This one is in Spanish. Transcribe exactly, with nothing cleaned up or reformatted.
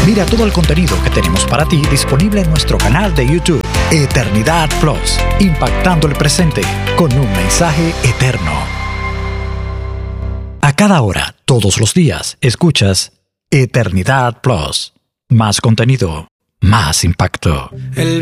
Mira todo el contenido que tenemos para ti disponible en nuestro canal de YouTube, Eternidad Plus, impactando el presente con un mensaje eterno. A cada hora, todos los días, escuchas Eternidad Plus. Más contenido, más impacto. El